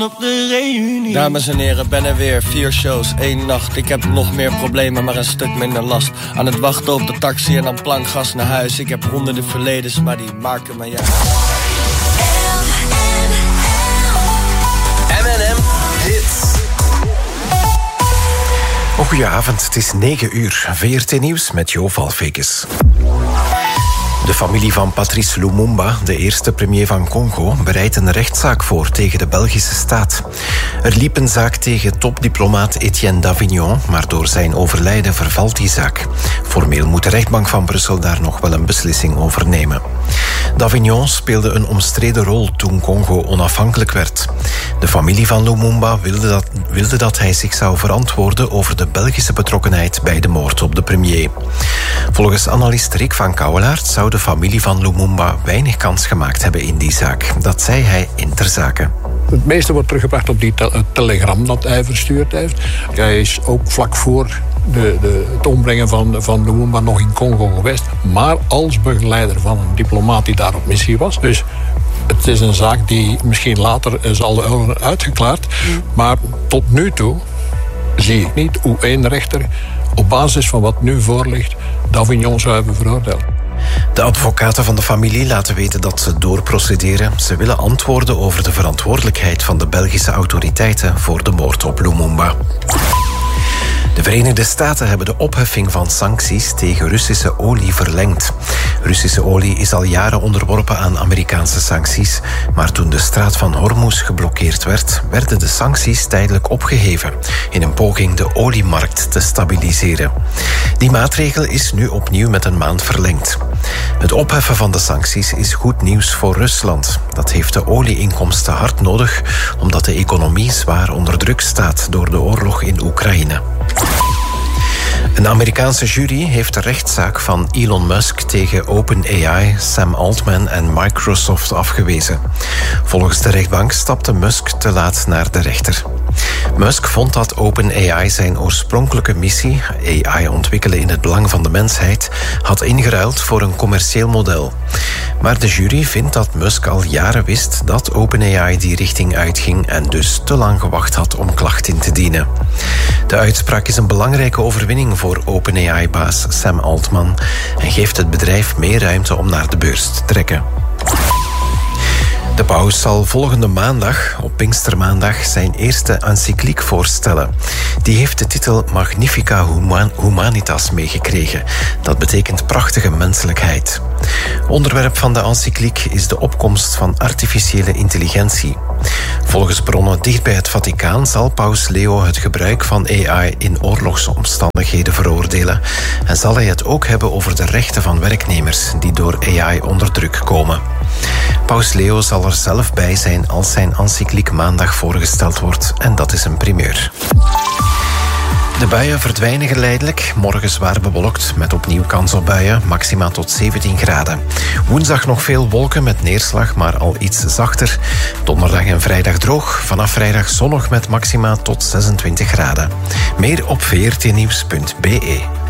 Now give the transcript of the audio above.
Op de reunie. Dames en heren, ben er weer. 4 shows, 1 nacht. Ik heb nog meer problemen, maar een stuk minder last. Aan het wachten op de taxi en dan plankgas naar huis. Ik heb honderden verledens, maar die maken me juist. M&M Hits. Goedenavond, het is 9 uur. VRT Nieuws met Jo Valfekes. De familie van Patrice Lumumba, de eerste premier van Congo, bereidt een rechtszaak voor tegen de Belgische staat. Er liep een zaak tegen topdiplomaat Etienne Davignon, maar door zijn overlijden vervalt die zaak. Formeel moet de rechtbank van Brussel daar nog wel een beslissing over nemen. Davignon speelde een omstreden rol toen Congo onafhankelijk werd. De familie van Lumumba wilde dat hij zich zou verantwoorden over de Belgische betrokkenheid bij de moord op de premier. Volgens analist Rick van Kouwelaert zou de familie van Lumumba weinig kans gemaakt hebben in die zaak. Dat zei hij in Ter Zake. Het meeste wordt teruggebracht op die telegram dat hij verstuurd heeft. Hij is ook vlak voor het ombrengen van Lumumba nog in Congo geweest. Maar als begeleider van een diplomaat die daar op missie was. Dus het is een zaak die misschien later zal worden uitgeklaard. Maar tot nu toe zie ik niet hoe één rechter op basis van wat nu voorligt Davignon zou hebben veroordeeld. De advocaten van de familie laten weten dat ze doorprocederen. Ze willen antwoorden over de verantwoordelijkheid van de Belgische autoriteiten voor de moord op Lumumba. De Verenigde Staten hebben de opheffing van sancties tegen Russische olie verlengd. Russische olie is al jaren onderworpen aan Amerikaanse sancties, maar toen de straat van Hormuz geblokkeerd werd, werden de sancties tijdelijk opgeheven in een poging de oliemarkt te stabiliseren. Die maatregel is nu opnieuw met een maand verlengd. Het opheffen van de sancties is goed nieuws voor Rusland. Dat heeft de olieinkomsten hard nodig, omdat de economie zwaar onder druk staat door de oorlog in Oekraïne. Een Amerikaanse jury heeft de rechtszaak van Elon Musk tegen OpenAI, Sam Altman en Microsoft afgewezen. Volgens de rechtbank stapte Musk te laat naar de rechter. Musk vond dat OpenAI zijn oorspronkelijke missie, AI ontwikkelen in het belang van de mensheid, had ingeruild voor een commercieel model. Maar de jury vindt dat Musk al jaren wist dat OpenAI die richting uitging en dus te lang gewacht had om klacht in te dienen. De uitspraak is een belangrijke overwinning voor OpenAI-baas Sam Altman en geeft het bedrijf meer ruimte om naar de beurs te trekken. De paus zal volgende maandag, op Pinkstermaandag, zijn eerste encycliek voorstellen. Die heeft de titel Magnifica Humanitas meegekregen. Dat betekent prachtige menselijkheid. Onderwerp van de encycliek is de opkomst van artificiële intelligentie. Volgens bronnen dicht bij het Vaticaan zal paus Leo het gebruik van AI in oorlogsomstandigheden veroordelen en zal hij het ook hebben over de rechten van werknemers die door AI onder druk komen. Paus Leo zal er zelf bij zijn als zijn encycliek maandag voorgesteld wordt en dat is een primeur. De buien verdwijnen geleidelijk. Morgen zwaar bewolkt met opnieuw kans op buien, maxima tot 17 graden. Woensdag nog veel wolken met neerslag, maar al iets zachter. Donderdag en vrijdag droog. Vanaf vrijdag zonnig met maxima tot 26 graden. Meer op vrtnieuws.be.